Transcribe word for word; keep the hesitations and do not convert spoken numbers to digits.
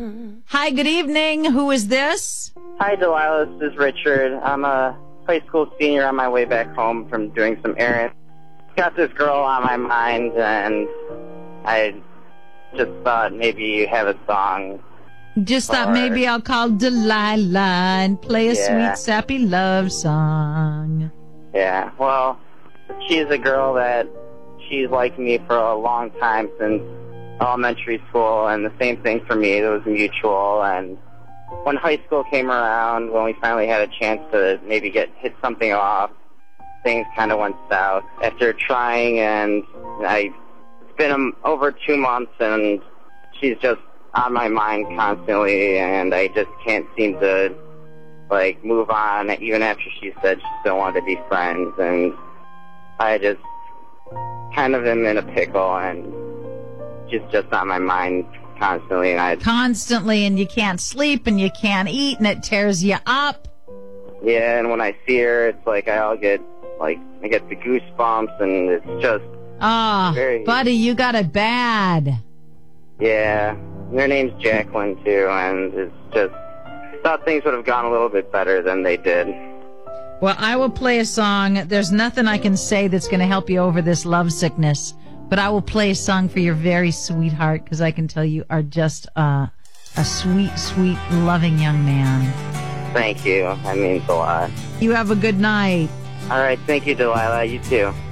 Hi, good evening. Who is this? Hi, Delilah. This is Richard. I'm a high school senior on my way back home from doing some errands. Got this girl on my mind, and I just thought maybe you have a song. Just thought or, maybe I'll call Delilah and play a Yeah. sweet, sappy love song. Yeah, well, she's a girl that she's liked me for a long time, since elementary school, and the same thing for me. It was mutual, and when high school came around, when we finally had a chance to maybe get hit something off, things kind of went south. After trying, and I, it's been um, over two months, and she's just on my mind constantly, and I just can't seem to, like, move on, even after she said she still wanted to be friends, and I just kind of am in a pickle, and she's just on my mind constantly, and I... Constantly, and you can't sleep, and you can't eat, and it tears you up. Yeah, and when I see her, it's like I all get, like, I get the goosebumps, and it's just... Oh, very... buddy, you got it bad. Yeah, her name's Jacqueline, too, and it's just... thought things would have gone a little bit better than they did. Well, I will play a song. There's nothing I can say that's going to help you over this love sickness, but I will play a song for your very sweetheart, because I can tell you are just uh, a sweet, sweet, loving young man. Thank you. That means a lot. You have a good night. All right, thank you, Delilah. You too.